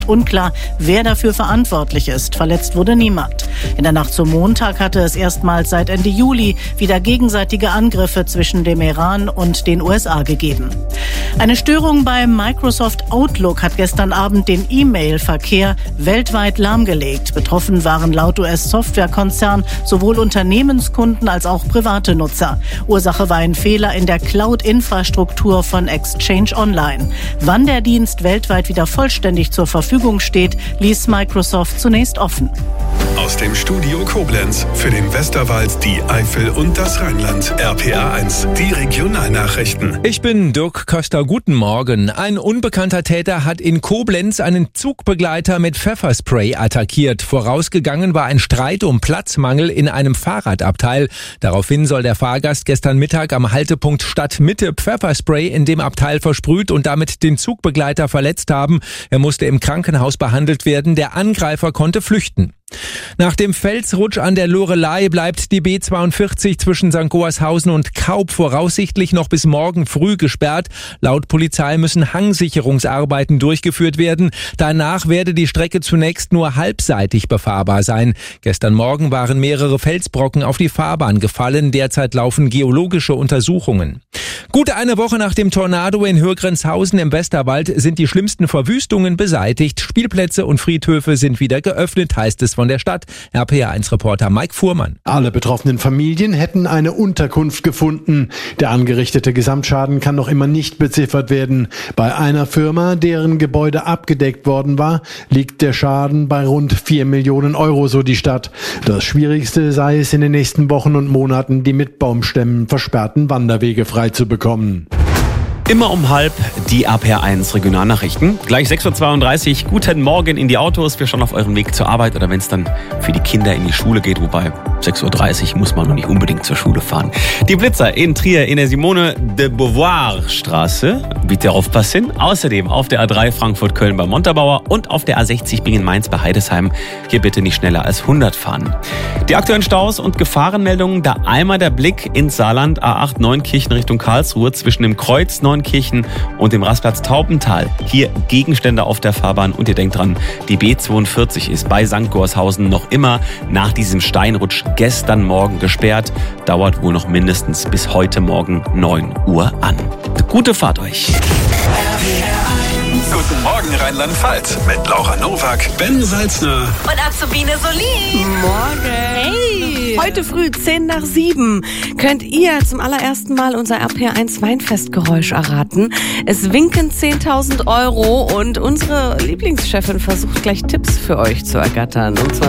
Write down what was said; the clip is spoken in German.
Unklar, wer dafür verantwortlich ist. Verletzt wurde niemand. In der Nacht zum Montag hatte es erstmals seit Ende Juli wieder gegenseitige Angriffe zwischen dem Iran und den USA gegeben. Eine Störung beim Microsoft Outlook hat gestern Abend den E-Mail-Verkehr weltweit lahmgelegt. Betroffen waren laut US-Softwarekonzern sowohl Unternehmenskunden als auch private Nutzer. Ursache war ein Fehler in der Cloud-Infrastruktur von Exchange Online. Wann der Dienst weltweit wieder vollständig zur Verfügung steht, ließ Microsoft zunächst offen. Aus dem Studio Koblenz für den Westerwald, die Eifel und das Rheinland. RPA1, die Regionalnachrichten. Ich bin Dirk Köster. Guten Morgen. Ein unbekannter Täter hat in Koblenz einen Zugbegleiter mit Pfefferspray attackiert. Vorausgegangen war ein Streit um Platzmangel in einem Fahrradabteil. Daraufhin soll der Fahrgast gestern Mittag am Haltepunkt Stadtmitte Pfefferspray in dem Abteil versprüht und damit den Zugbegleiter verletzt haben. Er musste im Krankenhaus behandelt werden. Der Angreifer konnte flüchten. Nach dem Felsrutsch an der Loreley bleibt die B42 zwischen St. Goarshausen und Kaub voraussichtlich noch bis morgen früh gesperrt. Laut Polizei müssen Hangsicherungsarbeiten durchgeführt werden. Danach werde die Strecke zunächst nur halbseitig befahrbar sein. Gestern Morgen waren mehrere Felsbrocken auf die Fahrbahn gefallen. Derzeit laufen geologische Untersuchungen. Gut eine Woche nach dem Tornado in Hürgrenshausen im Westerwald sind die schlimmsten Verwüstungen beseitigt. Spielplätze und Friedhöfe sind wieder geöffnet, heißt es von der Stadt. RPA1-Reporter Mike Fuhrmann. Alle betroffenen Familien hätten eine Unterkunft gefunden. Der angerichtete Gesamtschaden kann noch immer nicht beziffert werden. Bei einer Firma, deren Gebäude abgedeckt worden war, liegt der Schaden bei rund 4 Millionen Euro, so die Stadt. Das Schwierigste sei es in den nächsten Wochen und Monaten, die mit Baumstämmen versperrten Wanderwege frei zu bekommen. Immer um 12:30 die RPA1 Regionalnachrichten. Gleich 6.32 Uhr. Guten Morgen in die Autos. Wir schon auf eurem Weg zur Arbeit oder wenn es dann für die Kinder in die Schule geht. Wobei 6.30 Uhr muss man noch nicht unbedingt zur Schule fahren. Die Blitzer in Trier in der Simone de Beauvoir Straße. Bitte aufpassen. Außerdem auf der A3 Frankfurt-Köln bei Montabaur und auf der A60 Bingen-Mainz bei Heidesheim. Hier bitte nicht schneller als 100 fahren. Die aktuellen Staus und Gefahrenmeldungen. Da einmal der Blick ins Saarland. A8 Neunkirchen Richtung Karlsruhe zwischen dem Kreuz Neunkirchen und dem Rastplatz Taubental. Hier Gegenstände auf der Fahrbahn und ihr denkt dran, die B42 ist bei St. Goarshausen noch immer nach diesem Steinrutsch gestern Morgen gesperrt. Dauert wohl noch mindestens bis heute Morgen 9 Uhr an. Gute Fahrt euch. Guten Morgen Rheinland-Pfalz mit Laura Nowak, Ben Salzner und Azubine Solin. Morgen. Hey. Heute früh 6:50 könnt ihr zum allerersten Mal unser RPA1 Weinfestgeräusch erraten. Es winken 10.000 Euro und unsere Lieblingschefin versucht gleich Tipps für euch zu ergattern. Und zwar